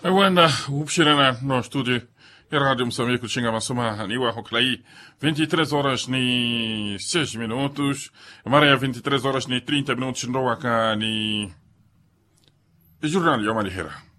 Wanda, upshirana no estúdio e rádio Moçambique chega a soma niwa hoklai 23 horas ni 6 minutos, Maria 23 horas ni 30 minutos ndoa ka ni jornal ya malihera.